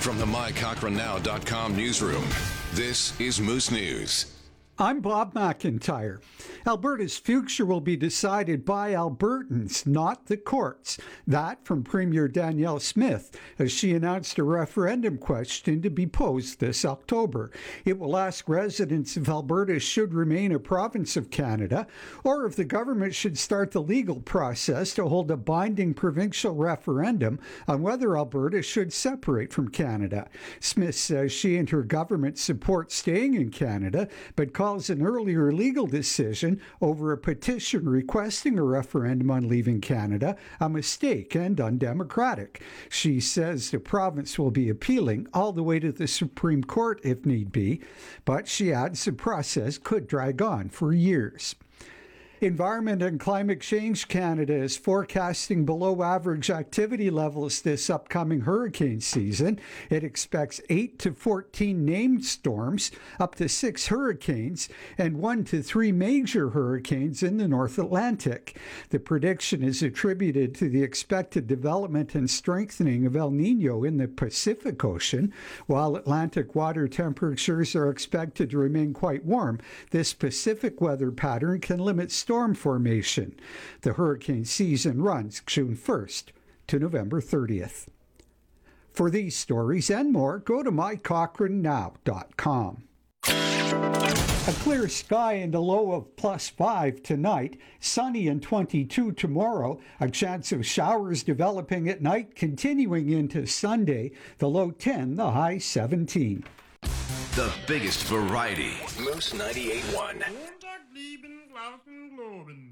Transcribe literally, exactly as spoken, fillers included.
From the my cochrane now dot com newsroom, this is Moose News. I'm Bob McIntyre. Alberta's future will be decided by Albertans, not the courts. That from Premier Danielle Smith, as she announced a referendum question to be posed this October. It will ask residents if Alberta should remain a province of Canada, or if the government should start the legal process to hold a binding provincial referendum on whether Alberta should separate from Canada. Smith says she and her government support staying in Canada, but calls an earlier legal decision over a petition requesting a referendum on leaving Canada a mistake and undemocratic. She says the province will be appealing all the way to the Supreme Court if need be, but she adds the process could drag on for years. Environment and Climate Change Canada is forecasting below average activity levels this upcoming hurricane season. It expects eight to fourteen named storms, up to six hurricanes, and one to three major hurricanes in the North Atlantic. The prediction is attributed to the expected development and strengthening of El Nino in the Pacific Ocean. While Atlantic water temperatures are expected to remain quite warm, this Pacific weather pattern can limit storm storm formation. The hurricane season runs June first to November thirtieth. For these stories and more, go to my cochrane now dot com. A clear sky and a low of plus five tonight, sunny and twenty-two tomorrow, a chance of showers developing at night, continuing into Sunday, the low ten, the high seventeen. The biggest variety. Moose ninety-eight point one. Montag, Lieben, Glauben, Globen.